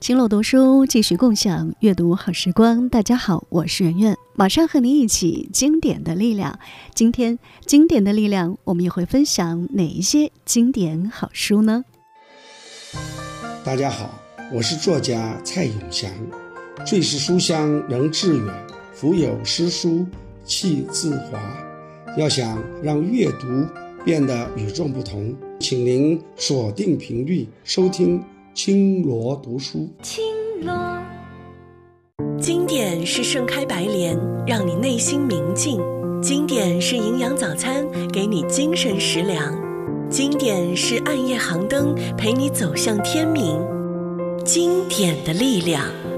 青楼读书继续共享阅读好时光。大家好，我是圆圆，马上和你一起经典的力量。今天经典的力量，我们也会分享哪一些经典好书呢？ 大家好，我是作家蔡永祥。最是书香人致远，腹有诗书气自华。要想让阅读变得与众不同，请您锁定频率收听青罗读书。 青罗，经典是盛开白莲，让你内心明净；经典是营养早餐，给你精神食粮；经典是暗夜航灯，陪你走向天明。经典的力量。